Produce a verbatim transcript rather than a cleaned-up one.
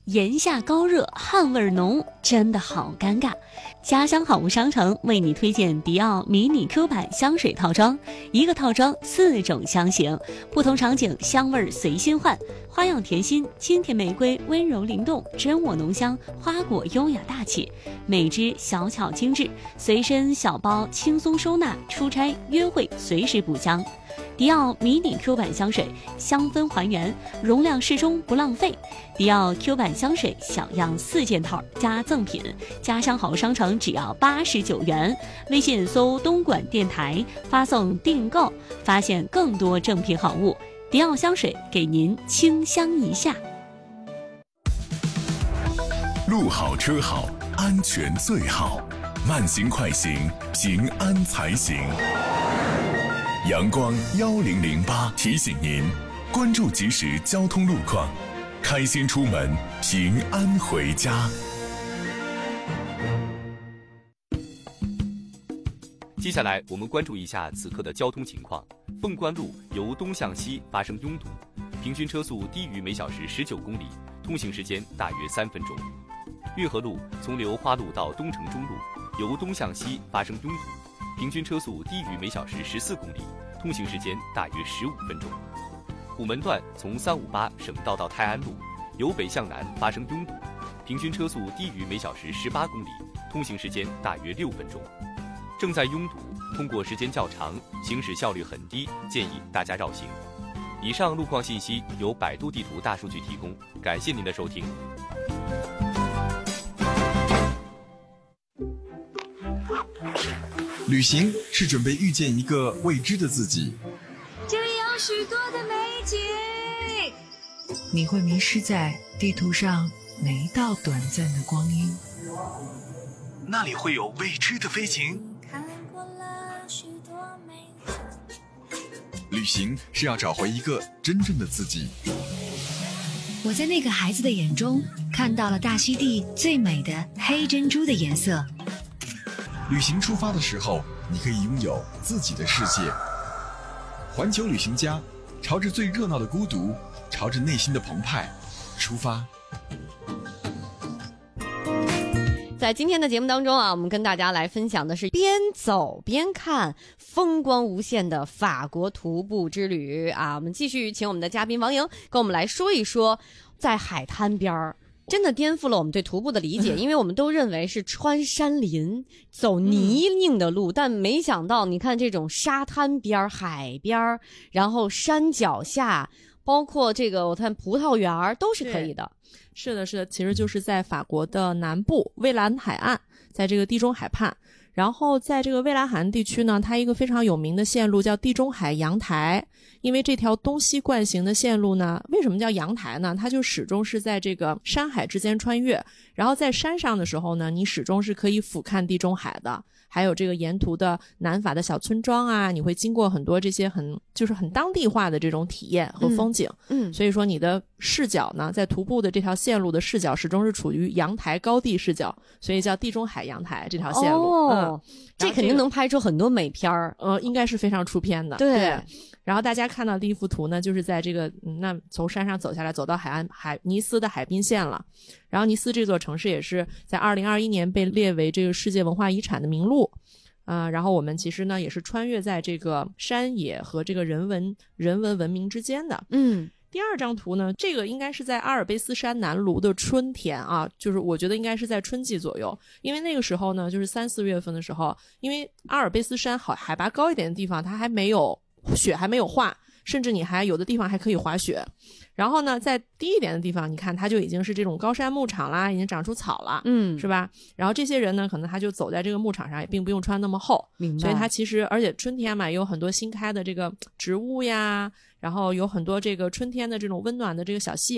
炎夏高热，汗味浓，真的好尴尬。家乡好物商城为你推荐迪奥迷你 Q 版香水套装，一个套装四种香型，不同场景香味随心换，花样甜心、清甜玫瑰温柔灵动，真我浓香，花果优雅大气，每支小巧精致，随身小包轻松收纳，出差约会随时补香。迪奥迷你 Q 版香水，香氛还原，容量适中不浪费。迪奥 Q 版香水小样四件套加赠品，家乡好商城只要八十九元。微信搜东莞电台，发送订购，发现更多正品好物。迪奥香水给您清香一下。 路好车好，安全最好，慢行快行，平安才行。阳光一零零八提醒您，关注即时交通路况，开心出门，平安回家。 接下来我们关注一下此刻的交通情况。凤冠路由东向西发生拥堵，平均车速低于每小时十九公里，通行时间大约三分钟。运河路从流花路到东城中路由东向西发生拥堵，平均车速低于每小时十四公里，通行时间大约十五分钟。虎门段从三五八省道到泰安路由北向南发生拥堵，平均车速低于每小时十八公里，通行时间大约六分钟。正在拥堵，通过时间较长，行驶效率很低，建议大家绕行。以上路况信息由百度地图大数据提供，感谢您的收听。 旅行是准备遇见一个未知的自己， 这里有许多的美景， 你会迷失在地图上哪一道短暂的光阴？ 那里会有未知的飞行。 看过了许多美景。 旅行是要找回一个真正的自己。 我在那个孩子的眼中看到了大溪地最美的黑珍珠的颜色。 旅行出发的时候，你可以拥有自己的世界。环球旅行家，朝着最热闹的孤独，朝着内心的澎湃出发。 在今天的节目当中啊，我们跟大家来分享的是边走边看风光无限的法国徒步之旅啊。我们继续请我们的嘉宾王莹跟我们来说一说，在海滩边儿真的颠覆了我们对徒步的理解，因为我们都认为是穿山林走泥泞的路、嗯、但没想到你看这种沙滩边海边，然后山脚下，包括这个我看葡萄园都是可以的。 是的是的，其实就是在法国的南部蔚蓝海岸，在这个地中海畔。然后在这个蔚蓝海岸地区呢，它一个非常有名的线路叫地中海洋台。因为这条东西贯行的线路呢，为什么叫洋台呢？它就始终是在这个山海之间穿越，然后在山上的时候呢，你始终是可以俯瞰地中海的，还有这个沿途的南法的小村庄啊，你会经过很多这些很就是很当地化的这种体验和风景。嗯，嗯所以说你的视角呢，在徒步的这条线路的视角始终是处于阳台高地视角，所以叫地中海阳台这条线路。哦，嗯， 这, 这肯定能拍出很多美片儿， 呃，应该是非常出片的。 对。 对然后大家看到第一幅图呢，就是在这个、嗯、那从山上走下来，走到海岸海尼斯的海滨线了。然后尼斯这座城市也是在二零二一年被列为这个世界文化遗产的名录。啊、呃，然后我们其实呢也是穿越在这个山野和这个人文人文文明之间的。嗯。第二张图呢，这个应该是在阿尔卑斯山南麓的春天啊，就是我觉得应该是在春季左右，因为那个时候呢，就是三四月份的时候，因为阿尔卑斯山好海拔高一点的地方，它还没有雪还没有化，甚至你还有的地方还可以滑雪。然后呢，在低一点的地方，你看它就已经是这种高山牧场啦，已经长出草了，嗯，是吧？然后这些人呢，可能他就走在这个牧场上，也并不用穿那么厚，明白？所以它其实，而且春天嘛，有很多新开的这个植物呀，然后有很多这个春天的这种温暖的这个小溪